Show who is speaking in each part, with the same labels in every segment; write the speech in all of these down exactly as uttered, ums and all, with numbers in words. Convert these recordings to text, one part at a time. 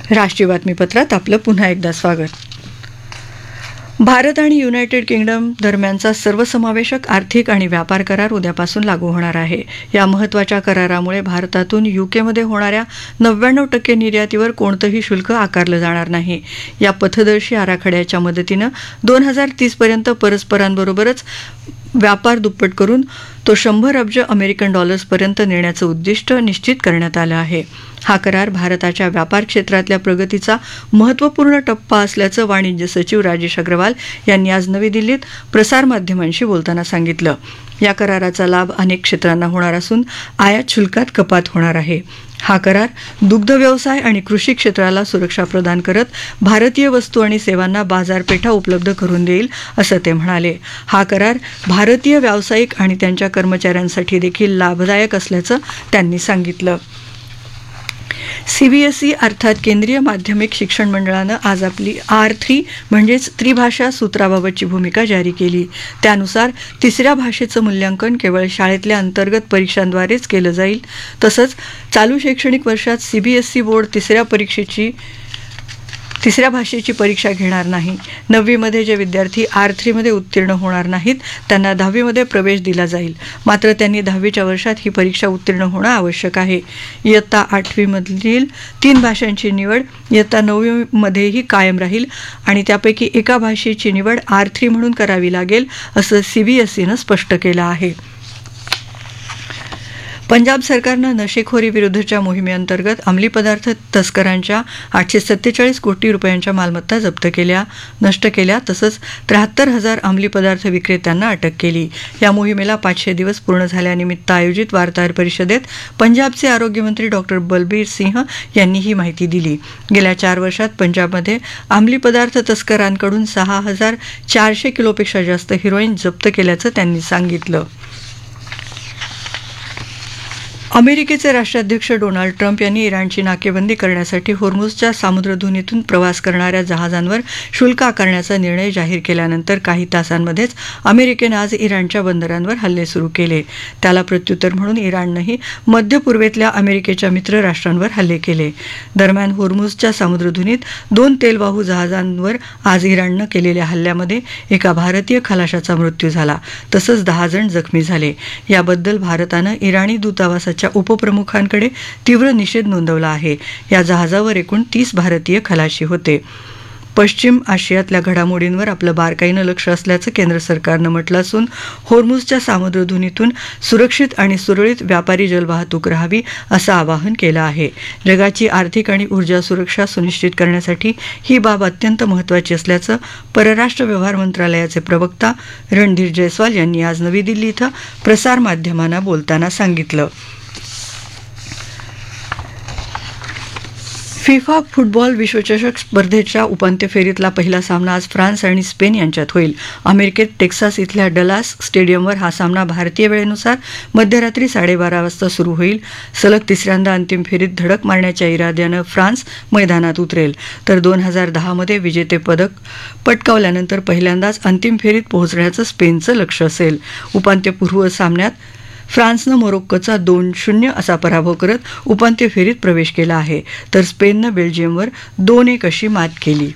Speaker 1: राष्ट्रीय बातमीपत्रात आपलं पुन्हा एकदा स्वागत. भारत आणि युनायटेड किंगडम दरम्यानचा सर्वसमावेशक आर्थिक आणि व्यापार करार उद्यापासून लागू होणार आहे. या महत्त्वाच्या करारामुळे भारतातून यूकेमध्ये होणाऱ्या नव्याण्णव टक्के निर्यातीवर कोणतंही शुल्क आकारलं जाणार नाही. या पथदर्शी आराखड्याच्या मदतीनं दोन हजार तीस पर्यंत परस्परांबरोबरच व्यापार दुप्पट करून तो शंभर अब्ज अमेरिकन डॉलर्सपर्यंत नेण्याचं उद्दिष्ट निश्चित करण्यात आलं आहे. हा करार भारताच्या व्यापार क्षेत्रातल्या प्रगतीचा महत्त्वपूर्ण टप्पा असल्याचं वाणिज्य सचिव राजेश अग्रवाल यांनी आज नवी दिल्लीत प्रसारमाध्यमांशी बोलताना सांगितलं. या कराराचा लाभ अनेक क्षेत्रांना होणार असून आयात शुल्कात कपात होणार आहे. हा करार दुग्ध व्यवसाय आणि कृषी क्षेत्राला सुरक्षा प्रदान करत भारतीय वस्तू आणि सेवांना बाजारपेठा उपलब्ध करून देईल असं ते म्हणाले. हा करार भारतीय व्यावसायिक आणि त्यांच्या कर्मचाऱ्यांसाठी देखील लाभदायक असल्याचं त्यांनी सांगितलं. सीबीएसई अर्थात केंद्रीय माध्यमिक शिक्षण मंडळानं आज आपली आर थ्री म्हणजेच त्रिभाषा सूत्राबाबतची भूमिका जारी केली. त्यानुसार तिसऱ्या भाषेचं मूल्यांकन केवळ शाळेतल्या अंतर्गत परीक्षांद्वारेच केलं जाईल. तसंच चालू शैक्षणिक वर्षात सीबीएसई बोर्ड तिसऱ्या परीक्षेची तिसऱ्या भाषेची परीक्षा घेणार नाही. नववीमध्ये जे विद्यार्थी आर थ्रीमध्ये उत्तीर्ण होणार नाहीत त्यांना दहावीमध्ये प्रवेश दिला जाईल. मात्र त्यांनी दहावीच्या वर्षात ही परीक्षा उत्तीर्ण होणं आवश्यक आहे. इयत्ता आठवीमधील तीन भाषांची निवड इयत्ता नववीमध्येही कायम राहील आणि त्यापैकी एका भाषेची निवड आर थ्री म्हणून करावी लागेल असं सीबीएसईनं स्पष्ट केलं आहे. पंजाब सरकारनं नशेखोरी विरुद्धच्या मोहिमेअंतर्गत अंमली पदार्थ तस्करांच्या आठशे सत्तेचाळीस कोटी रुपयांच्या मालमत्ता जप्त केल्या नष्ट केल्या तसंच त्र्याहत्तर हजार अंमली पदार्थ विक्रेत्यांना अटक केली. या मोहिमेला पाचशे दिवस पूर्ण झाल्यानिमित्त आयोजित वार्ताहर परिषदेत पंजाबचे आरोग्यमंत्री डॉक्टर बलबीर सिंह यांनी ही माहिती दिली. गेल्या चार वर्षात पंजाबमध्ये अंमली पदार्थ तस्करांकडून सहा हजार चारशे किलोपेक्षा जास्त हिरोईन जप्त केल्याचं त्यांनी सांगितलं. अमेरिकेचे राष्ट्राध्यक्ष डोनाल्ड ट्रम्प यांनी इराणची नाकेबंदी करण्यासाठी होर्मुझच्या सामुद्रधुनीतून प्रवास करणाऱ्या जहाजांवर शुल्क आकारण्याचा निर्णय जाहीर केल्यानंतर काही तासांमध्येच अमेरिकेनं आज इराणच्या बंदरांवर हल्ले सुरू केले. त्याला प्रत्युत्तर म्हणून इराणनंही मध्य पूर्वेतल्या अमेरिकेच्या मित्र राष्ट्रांवर हल्ले केले. दरम्यान होर्मुझच्या सामुद्रधुनीत दोन तेलवाहू जहाजांवर आज इराणनं केलेल्या हल्ल्यामध्ये एका भारतीय खलाशाचा मृत्यू झाला तसंच दहा जण जखमी झाले. याबद्दल भारतानं इराणी दूतावासाच्या उपप्रमुखांकडे तीव्र निषेध नोंदवला आहे. या जहाजावर एकूण तीस भारतीय खलाशी होते. पश्चिम आशियातल्या घडामोडींवर आपलं बारकाईनं लक्ष असल्याचं केंद्र सरकारनं म्हटलं असून होर्मुझच्या सामुद्रधुनीतून सुरक्षित आणि सुरळीत व्यापारी जलवाहतूक राहावी असं आवाहन केलं आहे. जगाची आर्थिक आणि ऊर्जा सुरक्षा सुनिश्चित करण्यासाठी ही बाब अत्यंत महत्त्वाची असल्याचं परराष्ट्र व्यवहार मंत्रालयाचे प्रवक्ता रणधीर जयस्वाल यांनी आज नवी दिल्ली इथं प्रसारमाध्यमांना बोलताना सांगितलं. फिफा फुटबॉल विश्वचषक स्पर्धेच्या उपांत्य फेरीतला पहिला सामना आज फ्रान्स आणि स्पेन यांच्यात होईल. अमेरिकेत टेक्सास इथल्या डलास स्टेडियमवर हा सामना भारतीय वेळेनुसार मध्यरात्री साडेबारा वाजता सुरू होईल. सलग तिसऱ्यांदा अंतिम फेरीत धडक मारण्याच्या इराद्यानं फ्रान्स मैदानात उतरेल तर दोन हजार दहामध्ये विजेतेपदक पटकावल्यानंतर पहिल्यांदाच अंतिम फेरीत पोहोचण्याचं स्पेनचं लक्ष असेल. उपांत्यपूर्व सामन्यात फ्रान्सनं मोरोक्कोचा दोन शून्य असा पराभव करत उपांत्य फेरीत प्रवेश केला आहे तर स्पेननं बेल्जियमवर दोन एक अशी मात केली.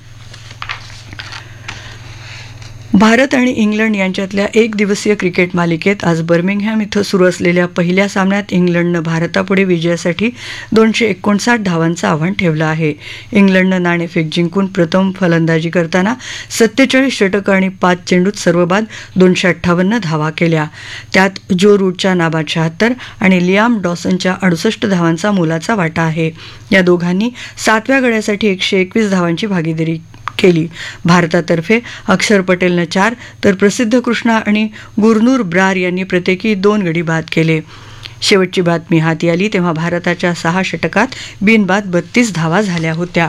Speaker 1: भारत आणि इंग्लंड यांच्यातल्या एक दिवसीय क्रिकेट मालिकेत आज बर्मिंगहॅम इथं सुरू असलेल्या पहिल्या सामन्यात इंग्लंडनं भारतापुढे विजयासाठी दोनशे एकोणसाठ धावांचं आव्हान ठेवलं आहे. इंग्लंडनं नाणेफेक जिंकून प्रथम फलंदाजी करताना सत्तेचाळीस षटकं आणि पाच चेंडूत सर्वबाद दोनशे अठ्ठावन्न धावा केल्या. त्यात जो रूटच्या नाबाद शहात्तर आणि लियाम डॉसनच्या अडुसष्ट धावांचा मोलाचा वाटा आहे. या दोघांनी सातव्या गड्यासाठी एकशे एकवीस धावांची भागीदारी केली. भारतातर्फे अक्षर पटेलनं चार तर प्रसिद्ध कृष्णा आणि गुरनूर ब्रार यांनी प्रत्येकी दोन गडी बाद केले. शेवटची बातमी हाती आली तेव्हा भारताच्या सहा षटकात बिनबाद बत्तीस धावा झाल्या होत्या.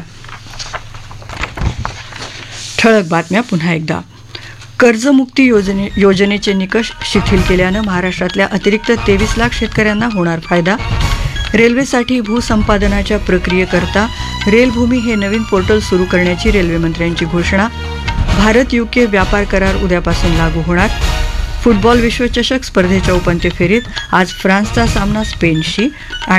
Speaker 1: ठळक बातम्या पुन्हा एकदा. कर्जमुक्ती योजने योजनेचे निकष शिथिल केल्यानं महाराष्ट्रातल्या अतिरिक्त तेवीस लाख शेतकऱ्यांना होणार फायदा. रेल्वेसाठी भूसंपादनाच्या प्रक्रियेकरता रेलभूमी हे नवीन पोर्टल सुरू करण्याची रेल्वेमंत्र्यांची घोषणा. भारत यूके व्यापार करार उद्यापासून लागू होणार. फुटबॉल विश्वचषक स्पर्धेच्या उपांत्य फेरीत आज फ्रान्सचा सामना स्पेनशी